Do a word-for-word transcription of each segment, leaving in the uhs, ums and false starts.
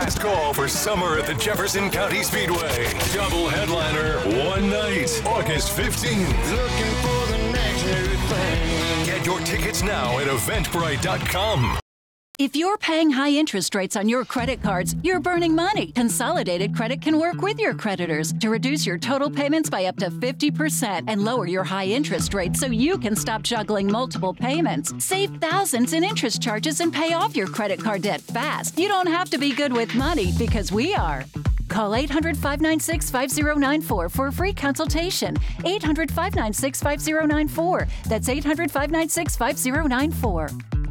Last call for summer at the Jefferson County Speedway. Double headliner, one night, August fifteenth. Looking for the next new thing. Get your tickets now at eventbrite dot com. If you're paying high interest rates on your credit cards, you're burning money. Consolidated Credit can work with your creditors to reduce your total payments by up to fifty percent and lower your high interest rates so you can stop juggling multiple payments. Save thousands in interest charges and pay off your credit card debt fast. You don't have to be good with money because we are. Call eight hundred, five nine six, five zero nine four for a free consultation. eight hundred, five nine six, five zero nine four. That's eight hundred, five nine six, five zero nine four.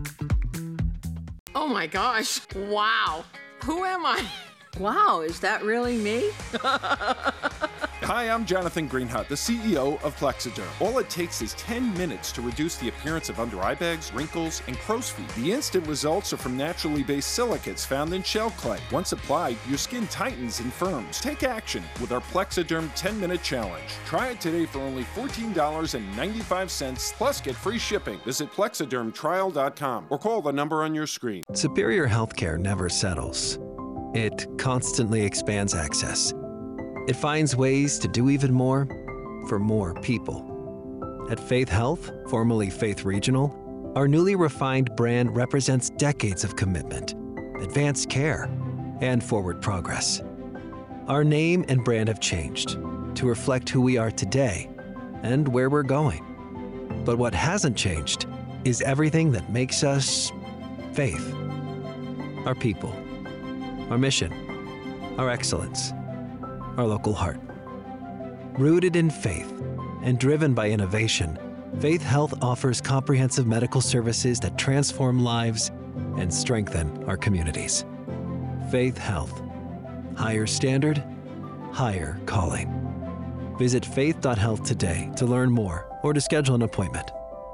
Oh my gosh. Wow. Who am I? Wow, is that really me? Hi, I'm Jonathan Greenhut, the C E O of Plexiderm. All it takes is ten minutes to reduce the appearance of under eye bags, wrinkles, and crow's feet. The instant results are from naturally based silicates found in shell clay. Once applied, your skin tightens and firms. Take action with our Plexiderm ten minute challenge. Try it today for only fourteen dollars and ninety-five cents, plus get free shipping. Visit plexiderm trial dot com or call the number on your screen. Superior healthcare never settles. It constantly expands access. It finds ways to do even more for more people. At Faith Health, formerly Faith Regional, our newly refined brand represents decades of commitment, advanced care, and forward progress. Our name and brand have changed to reflect who we are today and where we're going. But what hasn't changed is everything that makes us Faith. Our people, our mission, our excellence, our local heart. Rooted in faith and driven by innovation, Faith Health offers comprehensive medical services that transform lives and strengthen our communities. Faith Health. Higher standard, higher calling. Visit faith dot health today to learn more or to schedule an appointment.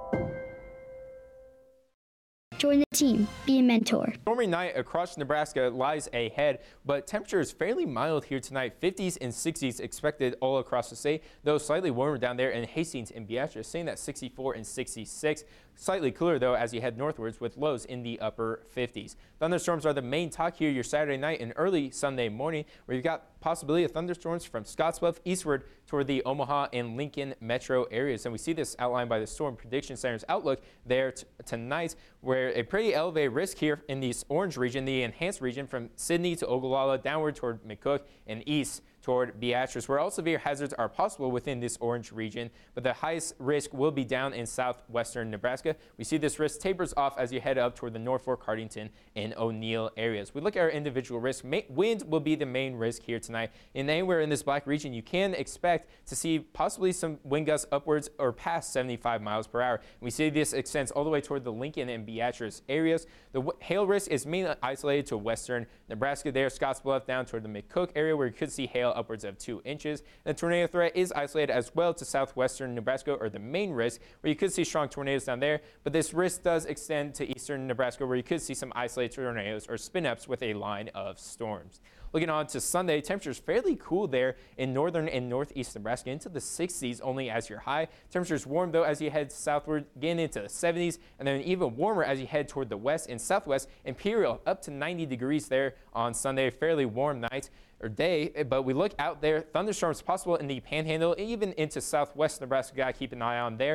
Join the team. Be a mentor. Stormy night across Nebraska lies ahead, but temperature is fairly mild here tonight. fifties and sixties expected all across the state, though slightly warmer down there in Hastings and Beatrice, staying at sixty-four and sixty-six. Slightly cooler, though, as you head northwards with lows in the upper fifties. Thunderstorms are the main talk here your Saturday night and early Sunday morning, where you've got possibility of thunderstorms from Scottsbluff eastward toward the Omaha and Lincoln metro areas. And we see this outlined by the Storm Prediction Center's outlook there t tonight, where a pretty elevated risk here in the orange region, the enhanced region from Sidney to Ogallala, downward toward McCook and east toward Beatrice, where all severe hazards are possible within this orange region, but the highest risk will be down in southwestern Nebraska. We see this risk tapers off as you head up toward the Norfolk, Cardington, and O'Neill areas. We look at our individual risk. Ma wind will be the main risk here tonight. And anywhere in this black region, you can expect to see possibly some wind gusts upwards or past seventy-five miles per hour. We see this extends all the way toward the Lincoln and Beatrice areas. The hail risk is mainly isolated to western Nebraska there, Scottsbluff down toward the McCook area, where you could see hail upwards of two inches. The tornado threat is isolated as well to southwestern Nebraska, or the main risk, where you could see strong tornadoes down there. But this risk does extend to eastern Nebraska, where you could see some isolated tornadoes or spin-ups with a line of storms. Looking on to Sunday, temperatures fairly cool there in northern and northeast Nebraska, into the sixties only as your high. Temperatures warm, though, as you head southward, getting into the seventies, and then even warmer as you head toward the west and southwest. Imperial up to ninety degrees there on Sunday. Fairly warm night or day, but we look out there, thunderstorms possible in the Panhandle, even into southwest Nebraska. Got to keep an eye on there.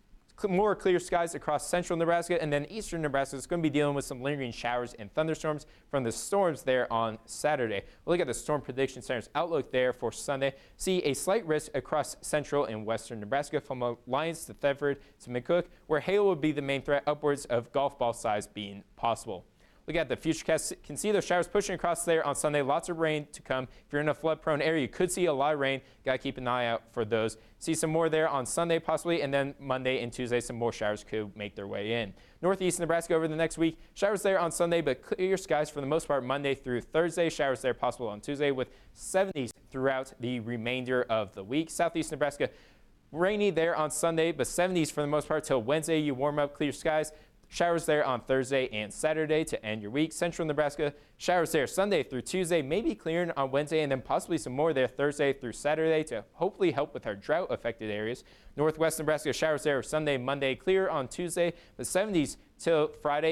More clear skies across central Nebraska, and then eastern Nebraska is going to be dealing with some lingering showers and thunderstorms from the storms there on Saturday. We'll look at the Storm Prediction Center's outlook there for Sunday. See a slight risk across central and western Nebraska from Alliance to Thetford to McCook, where hail will be the main threat, upwards of golf ball size being possible. Look at the futurecast. Can see those showers pushing across there on Sunday. Lots of rain to come. If you're in a flood-prone area, you could see a lot of rain. Got to keep an eye out for those. See some more there on Sunday possibly, and then Monday and Tuesday, some more showers could make their way in. Northeast Nebraska over the next week. Showers there on Sunday, but clear skies for the most part Monday through Thursday. Showers there possible on Tuesday with seventies throughout the remainder of the week. Southeast Nebraska, rainy there on Sunday, but seventies for the most part till Wednesday. You warm up, clear skies. Showers there on Thursday and Saturday to end your week. Central Nebraska, showers there Sunday through Tuesday, maybe clearing on Wednesday, and then possibly some more there Thursday through Saturday to hopefully help with our drought-affected areas. Northwest Nebraska, showers there Sunday, Monday, clear on Tuesday, the seventies till Friday.